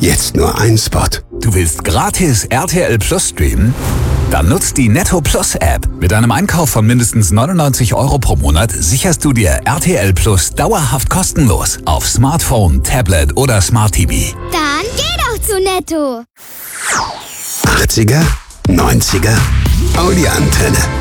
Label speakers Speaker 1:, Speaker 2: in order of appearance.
Speaker 1: Jetzt nur ein Spot.
Speaker 2: Du willst gratis RTL Plus streamen? Dann nutzt die Netto Plus App. Mit einem Einkauf von mindestens 99 € pro Monat sicherst du dir RTL Plus dauerhaft kostenlos auf Smartphone, Tablet oder Smart TV.
Speaker 3: Dann geh doch zu Netto.
Speaker 1: 80er, 90er, Audi-Antenne.